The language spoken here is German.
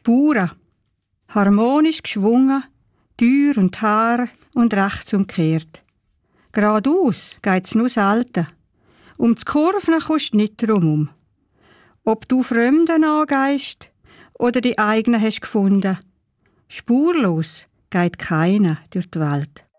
Spuren. Harmonisch geschwungen, Tür und Haar und rechts umkehrt. Geradeaus geht's nur selten. Um die Kurven kommst du nicht drumum. Ob du Fremden angehst oder die eigenen hast gefunden, spurlos geht keiner durch die Welt.